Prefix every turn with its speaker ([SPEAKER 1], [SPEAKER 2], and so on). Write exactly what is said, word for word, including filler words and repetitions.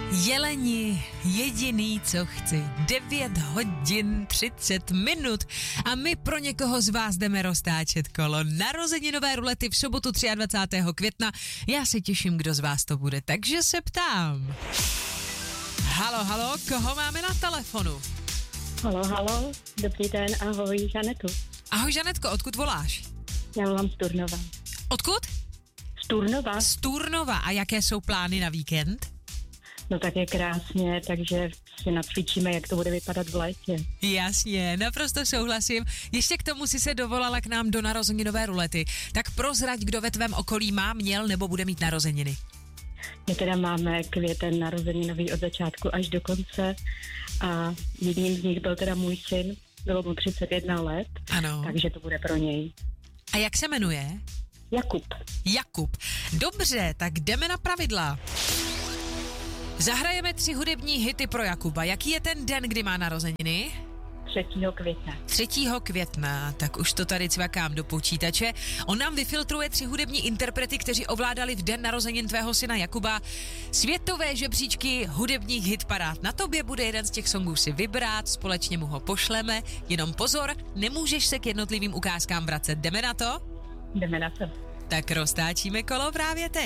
[SPEAKER 1] Jeleni, jediný, co chci. devět hodin třicet minut a my pro někoho z vás jdeme roztáčet kolo. Narozeninové rulety v sobotu dvacátého třetího května. Já se těším, kdo z vás to bude, takže se ptám. Halo, halo, koho máme na telefonu?
[SPEAKER 2] Halo, halo, dobrý den, ahoj, Žanetu.
[SPEAKER 1] Ahoj, Žanetko, odkud voláš?
[SPEAKER 2] Já volám z Turnova.
[SPEAKER 1] Odkud?
[SPEAKER 2] Z Turnova.
[SPEAKER 1] Z Turnova. A jaké jsou plány na víkend?
[SPEAKER 2] No tak je krásně, takže si nacvičíme, jak to bude vypadat v létě.
[SPEAKER 1] Jasně, naprosto souhlasím. Ještě k tomu si se dovolala k nám do narozeninové rulety. Tak prozrať, kdo ve tvém okolí má, měl nebo bude mít narozeniny.
[SPEAKER 2] My teda máme květen narozeninový od začátku až do konce a jedním z nich byl teda můj syn, bylo mu třicet jedna let,
[SPEAKER 1] Ano.
[SPEAKER 2] takže to bude pro něj.
[SPEAKER 1] A jak se jmenuje?
[SPEAKER 2] Jakub.
[SPEAKER 1] Jakub. Dobře, tak jdeme na pravidla. Zahrajeme tři hudební hity pro Jakuba. Jaký je ten den, kdy má narozeniny?
[SPEAKER 2] třetího května.
[SPEAKER 1] třetího května, tak už to tady cvakám do počítače. On nám vyfiltruje tři hudební interprety, kteří ovládali v den narozenin tvého syna Jakuba světové žebříčky hudebních hitparád. Na tobě bude jeden z těch songů si vybrat, společně mu ho pošleme. Jenom pozor, nemůžeš se k jednotlivým ukázkám vracet. Jdeme na to?
[SPEAKER 2] Jdeme na to.
[SPEAKER 1] Tak roztáčíme kolo právě teď.